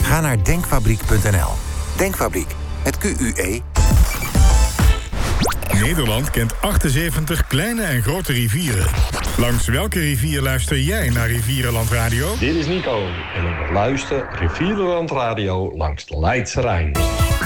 Ga naar denkfabriek.nl. Denkfabriek, met QUE. Nederland kent 78 kleine en grote rivieren. Langs welke rivier luister jij naar Rivierenland Radio? Dit is Nico en ik luister Rivierenland Radio langs de Leidse Rijn.